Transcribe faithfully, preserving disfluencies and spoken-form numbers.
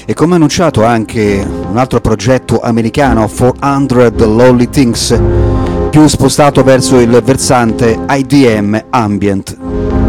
e come annunciato anche un altro progetto americano, quattrocento Lonely Things, più spostato verso il versante I D M Ambient.